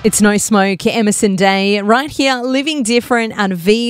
It's No Smoke, Emerson Day, right here, living different at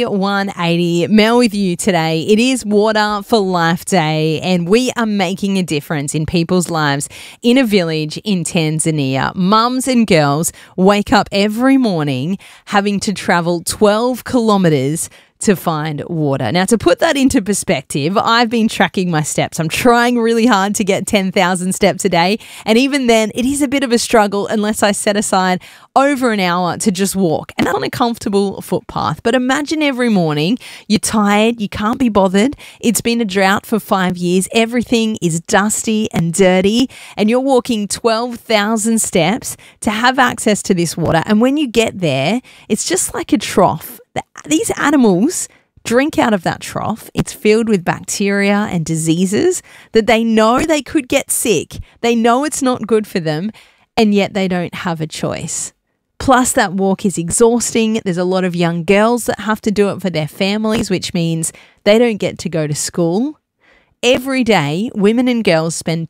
V180. Mel with you today. It is Water for Life Day, and we are making a difference in people's lives in a village in Tanzania. Mums and girls wake up every morning having to travel 12 kilometres to find water. Now, to put that into perspective, I've been tracking my steps. I'm trying really hard to get 10,000 steps a day. And even then, it is a bit of a struggle unless I set aside over an hour to just walk and on a comfortable footpath. But imagine every morning you're tired, you can't be bothered. It's been a drought for 5 years. Everything is dusty and dirty, and you're walking 12,000 steps to have access to this water. And when you get there, it's just like a trough. These animals drink out of that trough. It's filled with bacteria and diseases that they know they could get sick. They know it's not good for them, and yet they don't have a choice. Plus, that walk is exhausting. There's a lot of young girls that have to do it for their families, which means they don't get to go to school. Every day, women and girls spend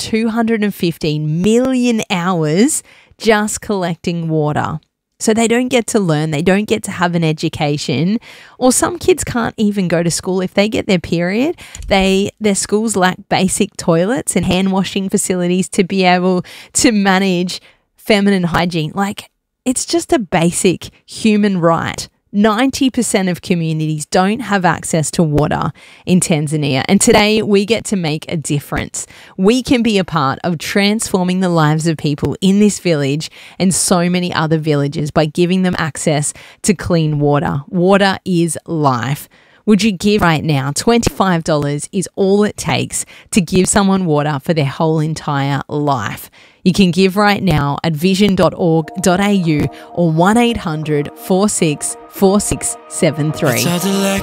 215 million hours just collecting water. So they don't get to learn, they don't get to have an education, or some kids can't even go to school if they get their period. Their schools lack basic toilets and hand washing facilities to be able to manage feminine hygiene. Like, it's just a basic human right. 90% of communities don't have access to water in Tanzania, and today we get to make a difference. We can be a part of transforming the lives of people in this village and so many other villages by giving them access to clean water. Water is life. Would you give right now? $25 is all it takes to give someone water for their whole entire life. You can give right now at vision.org.au or 1-800-464673.